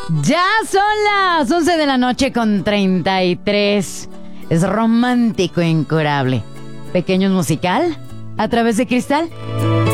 Ya son las 11 de la noche con 33. Es romántico e incurable. Pequeños musical a través de Cristal.